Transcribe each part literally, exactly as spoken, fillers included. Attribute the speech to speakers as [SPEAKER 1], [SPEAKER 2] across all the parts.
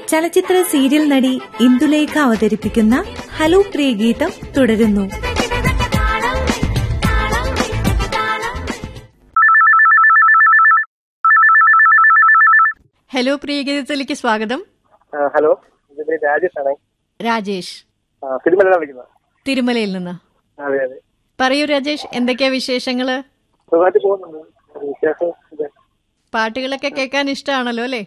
[SPEAKER 1] ചലച്ചിത്ര സീരിയൽ നടി ഇന്ദുലേഖ അവതരിപ്പിക്കുന്ന ഹലോ പ്രിയ ഗീതം തുടരുന്നു.
[SPEAKER 2] ഹലോ പ്രിയ ഗീതത്തിലേക്ക് സ്വാഗതം.
[SPEAKER 3] ഹലോ, രാജേഷ് ആണ്.
[SPEAKER 2] രാജേഷ്
[SPEAKER 3] തിരുമലയിൽ
[SPEAKER 2] നിന്ന്.
[SPEAKER 3] അതെ അതെ.
[SPEAKER 2] പറയൂ രാജേഷ്, എന്തൊക്കെയാ വിശേഷങ്ങള്? പാട്ടുകളൊക്കെ കേൾക്കാൻ ഇഷ്ടമാണല്ലോ അല്ലേ?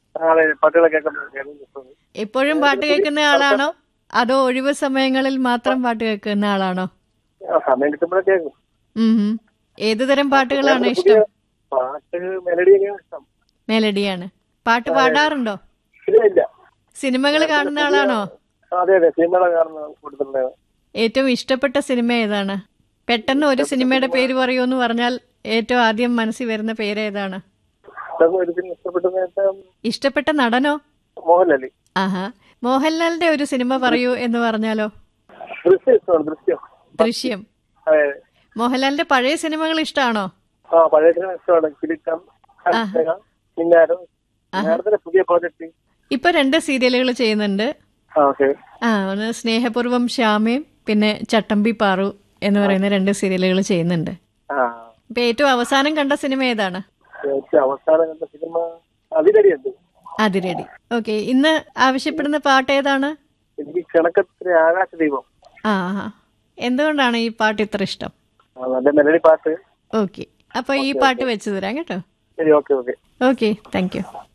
[SPEAKER 2] എപ്പോഴും പാട്ട് കേൾക്കുന്ന ആളാണോ അതോ ഒഴിവ് സമയങ്ങളിൽ മാത്രം പാട്ട് കേൾക്കുന്ന ആളാണോ?
[SPEAKER 3] സമയം കിട്ടുമ്പോഴേ കേൾക്കും.
[SPEAKER 2] ഉം. ഏതു തരം പാട്ടുകളാണ് ഇഷ്ടം?
[SPEAKER 3] പാട്ട് മെലഡിയാണ് ഇഷ്ടം.
[SPEAKER 2] മെലഡിയാണ്. പാട്ട് പാടാറുണ്ടോ?
[SPEAKER 3] ഇല്ല.
[SPEAKER 2] സിനിമകൾ കാണുന്ന ആളാണോ?
[SPEAKER 3] അതെ അതെ, സിനിമകൾ കാണുന്ന.
[SPEAKER 2] ഏറ്റവും ഇഷ്ടപ്പെട്ട സിനിമ ഏതാണ്? പെട്ടെന്ന് ഒരു സിനിമയുടെ പേര് പറയൂന്ന് പറഞ്ഞാൽ ഏറ്റവും ആദ്യം മനസ്സിൽ വരുന്ന പേര് ഏതാണ്? ഇഷ്ടപ്പെട്ട നടനോ?
[SPEAKER 3] മോഹൻലാൽ.
[SPEAKER 2] ആഹാ, മോഹൻലാലിന്റെ ഒരു സിനിമ പറയൂ എന്ന് പറഞ്ഞാലോ? ദൃശ്യം. മോഹൻലാലിന്റെ പഴയ സിനിമകൾ ഇഷ്ടമാണോ? ഇപ്പൊ രണ്ട് സീരിയലുകൾ ചെയ്യുന്നുണ്ട്. ആ, ഒന്ന് സ്നേഹപൂർവം ശ്യാമയും പിന്നെ ചട്ടമ്പി പാറു എന്ന് പറയുന്ന രണ്ട് സീരിയലുകൾ ചെയ്യുന്നുണ്ട്. ഇപ്പൊ ഏറ്റവും അവസാനം കണ്ട സിനിമ ഏതാണ്?
[SPEAKER 3] അവസാനം കണ്ട സിനിമ അതിരടി.
[SPEAKER 2] അതിരടി. ഓക്കെ, ഇന്ന് ആവശ്യപ്പെടുന്ന പാട്ട് ഏതാണ്?
[SPEAKER 3] എനിക്ക് ക്ഷണക്കത്തിലെ ആകാശദീപം.
[SPEAKER 2] ആ, എന്തുകൊണ്ടാണ് ഈ പാട്ട് ഇത്ര ഇഷ്ടം?
[SPEAKER 3] നല്ല മെലഡി പാട്ട്.
[SPEAKER 2] ഓക്കെ, അപ്പൊ ഈ പാട്ട് വെച്ചു തരാം കേട്ടോ.
[SPEAKER 3] ശരി, okay okay
[SPEAKER 2] okay thank you.